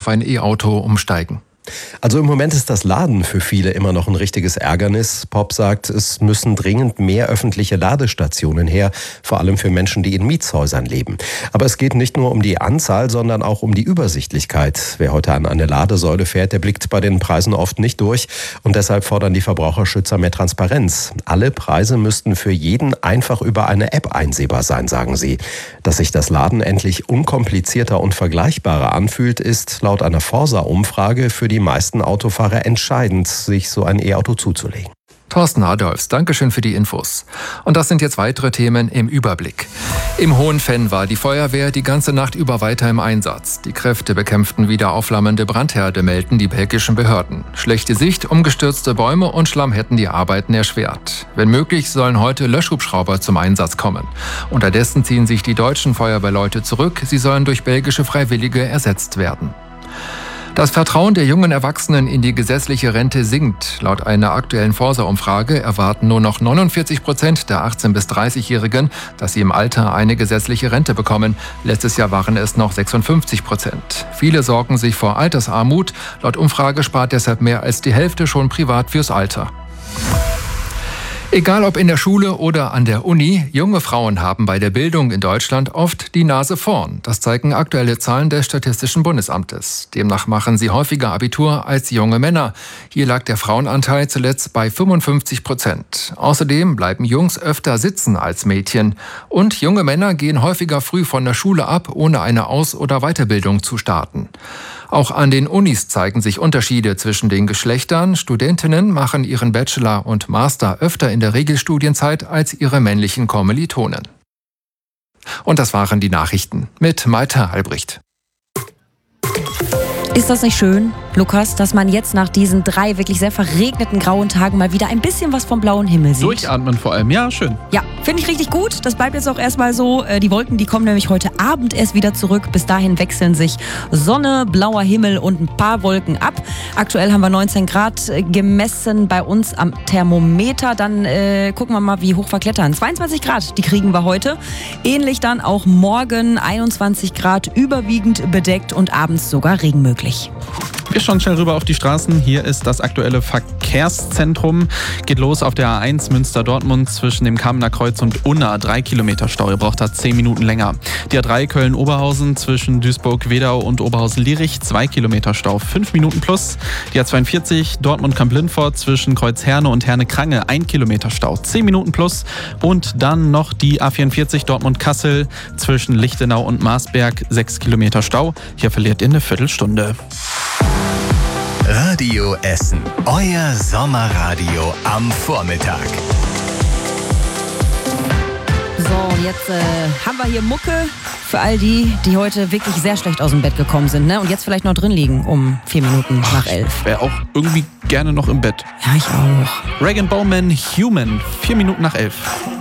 ein E-Auto umsteigen. Also im Moment ist das Laden für viele immer noch ein richtiges Ärgernis. Pop sagt, es müssen dringend mehr öffentliche Ladestationen her, vor allem für Menschen, die in Mietshäusern leben. Aber es geht nicht nur um die Anzahl, sondern auch um die Übersichtlichkeit. Wer heute an eine Ladesäule fährt, der blickt bei den Preisen oft nicht durch. Und deshalb fordern die Verbraucherschützer mehr Transparenz. Alle Preise müssten für jeden einfach über eine App einsehbar sein, sagen sie. Dass sich das Laden endlich unkomplizierter und vergleichbarer anfühlt, ist laut einer Forsa-Umfrage für die meisten Autofahrer entscheidend, sich so ein E-Auto zuzulegen. Thorsten Adolfs, Dankeschön für die Infos. Und das sind jetzt weitere Themen im Überblick. Im Hohenfenn war die Feuerwehr die ganze Nacht über weiter im Einsatz. Die Kräfte bekämpften wieder aufflammende Brandherde, melden die belgischen Behörden. Schlechte Sicht, umgestürzte Bäume und Schlamm hätten die Arbeiten erschwert. Wenn möglich, sollen heute Löschhubschrauber zum Einsatz kommen. Unterdessen ziehen sich die deutschen Feuerwehrleute zurück. Sie sollen durch belgische Freiwillige ersetzt werden. Das Vertrauen der jungen Erwachsenen in die gesetzliche Rente sinkt. Laut einer aktuellen Forsa-Umfrage erwarten nur noch 49% der 18- bis 30-Jährigen, dass sie im Alter eine gesetzliche Rente bekommen. Letztes Jahr waren es noch 56%. Viele sorgen sich vor Altersarmut. Laut Umfrage spart deshalb mehr als die Hälfte schon privat fürs Alter. Egal ob in der Schule oder an der Uni, junge Frauen haben bei der Bildung in Deutschland oft die Nase vorn. Das zeigen aktuelle Zahlen des Statistischen Bundesamtes. Demnach machen sie häufiger Abitur als junge Männer. Hier lag der Frauenanteil zuletzt bei 55%. Außerdem bleiben Jungs öfter sitzen als Mädchen. Und junge Männer gehen häufiger früh von der Schule ab, ohne eine Aus- oder Weiterbildung zu starten. Auch an den Unis zeigen sich Unterschiede zwischen den Geschlechtern. Studentinnen machen ihren Bachelor und Master öfter in der Regelstudienzeit als ihre männlichen Kommilitonen. Und das waren die Nachrichten mit Malte Albrecht. Ist das nicht schön, Lukas, dass man jetzt nach diesen 3 wirklich sehr verregneten grauen Tagen mal wieder ein bisschen was vom blauen Himmel sieht? Durchatmen vor allem, ja, schön. Ja, finde ich richtig gut. Das bleibt jetzt auch erstmal so. Die Wolken, die kommen nämlich heute Abend erst wieder zurück. Bis dahin wechseln sich Sonne, blauer Himmel und ein paar Wolken ab. Aktuell haben wir 19 Grad gemessen bei uns am Thermometer. Dann gucken wir mal, wie hoch wir klettern. 22 Grad, die kriegen wir heute. Ähnlich dann auch morgen 21 Grad, überwiegend bedeckt und abends sogar Regen möglich. Wir schauen schnell rüber auf die Straßen. Hier ist das aktuelle Verkehrszentrum. Geht los auf der A1 Münster-Dortmund zwischen dem Kamener Kreuz und Unna. 3 Kilometer Stau. Ihr braucht da 10 Minuten länger. Die A3 Köln-Oberhausen zwischen Duisburg-Wedau und Oberhausen-Lierich. 2 Kilometer Stau. 5 Minuten plus. Die A42 Dortmund-Kamp-Lindfort zwischen Kreuzherne und Herne-Krange. 1 Kilometer Stau. 10 Minuten plus. Und dann noch die A44 Dortmund-Kassel zwischen Lichtenau und Marsberg. 6 Kilometer Stau. Hier verliert ihr eine Viertelstunde. Radio Essen. Euer Sommerradio am Vormittag. So, und jetzt haben wir hier Mucke für all die, die heute wirklich sehr schlecht aus dem Bett gekommen sind, ne? Und jetzt vielleicht noch drin liegen um 4 Minuten nach 11. Ich wäre auch irgendwie gerne noch im Bett. Ja, ich auch. Rag & Bowman, Human. 4 Minuten nach 11.